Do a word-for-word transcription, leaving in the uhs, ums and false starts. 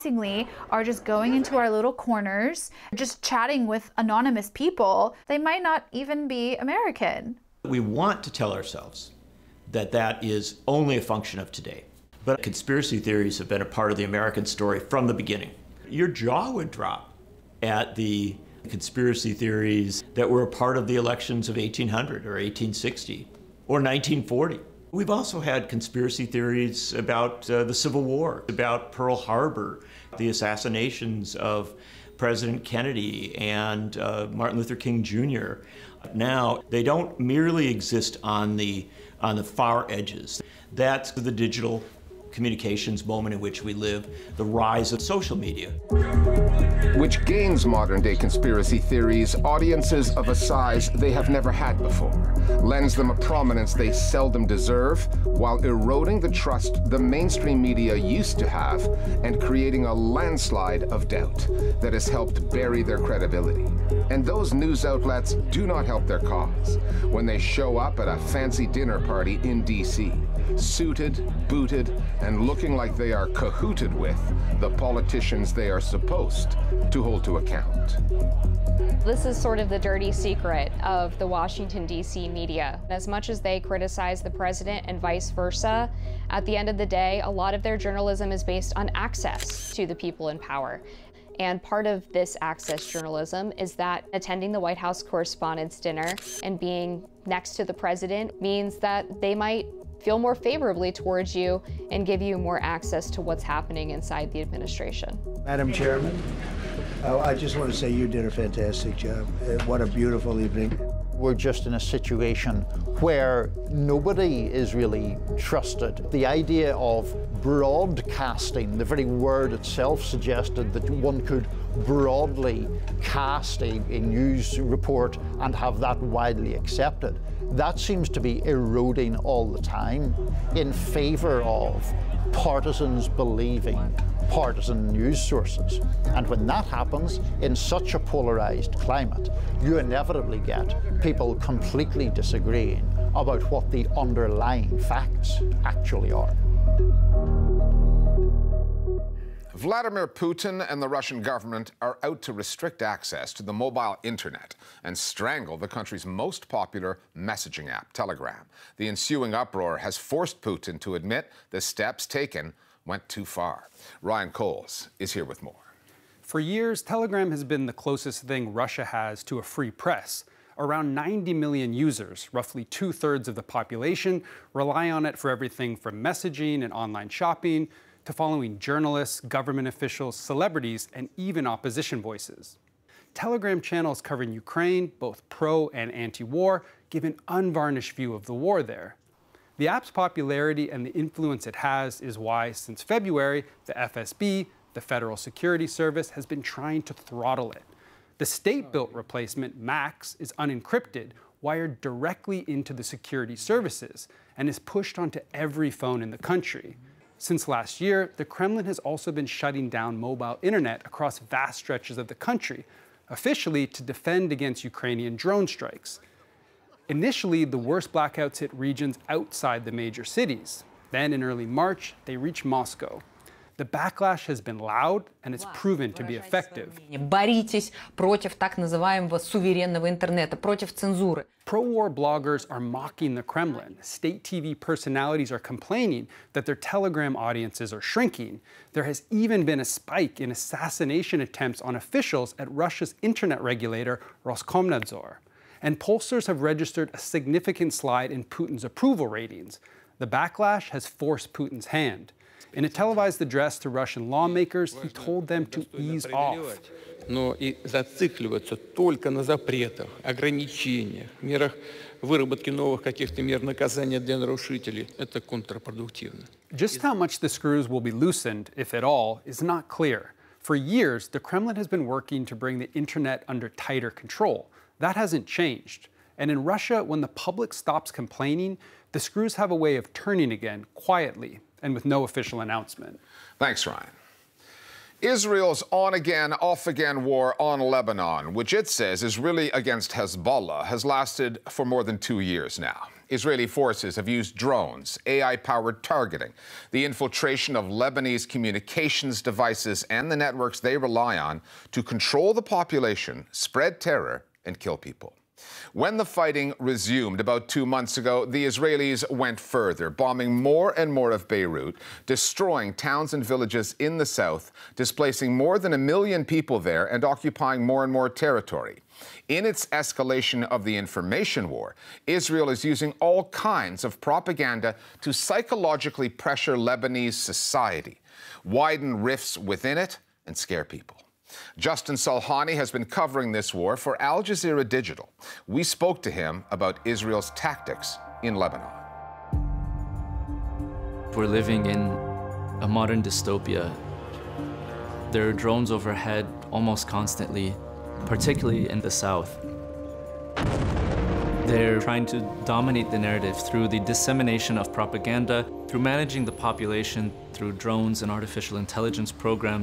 Are just going into our little corners, just chatting with anonymous people. They might not even be American. We want to tell ourselves that that is only a function of today. But conspiracy theories have been a part of the American story from the beginning. Your jaw would drop at the conspiracy theories that were a part of the elections of eighteen hundred or eighteen sixty or nineteen forty. We've also had conspiracy theories about uh, the Civil War, about Pearl Harbor, the assassinations of President Kennedy and uh, Martin Luther King Junior Now, they don't merely exist on the, on the far edges. That's the digital communications moment in which we live, the rise of social media. Which gains modern-day conspiracy theories audiences of a size they have never had before, lends them a prominence they seldom deserve, while eroding the trust the mainstream media used to have and creating a landslide of doubt that has helped bury their credibility. And those news outlets do not help their cause when they show up at a fancy dinner party in D C, suited, booted, and looking like they are cahooted with the politicians they are supposed to hold to account. This is sort of the dirty secret of the Washington, D C media. As much as they criticize the president and vice versa, at the end of the day, a lot of their journalism is based on access to the people in power. And part of this access journalism is that attending the White House Correspondents' Dinner and being next to the president means that they might feel more favorably towards you and give you more access to what's happening inside the administration. Madam Chairman, uh, I just want to say you did a fantastic job. Uh, what a beautiful evening. We're just in a situation where nobody is really trusted. The idea of broadcasting, the very word itself suggested that one could broadly cast a, a news report and have that widely accepted. That seems to be eroding all the time in favor of partisans believing partisan news sources. And when that happens in such a polarized climate, you inevitably get people completely disagreeing about what the underlying facts actually are. Vladimir Putin and the Russian government are out to restrict access to the mobile internet and strangle the country's most popular messaging app, Telegram. The ensuing uproar has forced Putin to admit the steps taken went too far. Ryan Coles is here with more. For years, Telegram has been the closest thing Russia has to a free press. Around ninety million users, roughly two-thirds of the population, rely on it for everything from messaging and online shopping to following journalists, government officials, celebrities, and even opposition voices. Telegram channels covering Ukraine, both pro and anti-war, give an unvarnished view of the war there. The app's popularity and the influence it has is why, since February, the F S B, the Federal Security Service, has been trying to throttle it. The state-built replacement, Max, is unencrypted, wired directly into the security services, and is pushed onto every phone in the country. Since last year, the Kremlin has also been shutting down mobile internet across vast stretches of the country, officially to defend against Ukrainian drone strikes. Initially, the worst blackouts hit regions outside the major cities. Then, in early March, they reached Moscow. The backlash has been loud, and it's proven to be effective. Боритесь против так называемого суверенного интернета, против цензуры. Pro-war bloggers are mocking the Kremlin. State T V personalities are complaining that their Telegram audiences are shrinking. There has even been a spike in assassination attempts on officials at Russia's internet regulator, Roskomnadzor. And pollsters have registered a significant slide in Putin's approval ratings. The backlash has forced Putin's hand. In a televised address to Russian lawmakers, he told them to ease off. Но и зацикливаться только на запретах, ограничениях, мерах выработки новых каких-то мер наказания для нарушителей – это контрпродуктивно. Just how much the screws will be loosened, if at all, is not clear. For years, the Kremlin has been working to bring the internet under tighter control. That hasn't changed. And in Russia, when the public stops complaining, the screws have a way of turning again, quietly, and with no official announcement. Thanks, Ryan. Israel's on-again, off-again war on Lebanon, which it says is really against Hezbollah, has lasted for more than two years now. Israeli forces have used drones, A I-powered targeting, the infiltration of Lebanese communications devices and the networks they rely on to control the population, spread terror, and kill people. When the fighting resumed about two months ago, the Israelis went further, bombing more and more of Beirut, destroying towns and villages in the south, displacing more than a million people there, and occupying more and more territory. In its escalation of the information war, Israel is using all kinds of propaganda to psychologically pressure Lebanese society, widen rifts within it, and scare people. Justin Salhani has been covering this war for Al Jazeera Digital. We spoke to him about Israel's tactics in Lebanon. We're living in a modern dystopia. There are drones overhead almost constantly, particularly in the south. They're trying to dominate the narrative through the dissemination of propaganda, through managing the population through drones and artificial intelligence programs.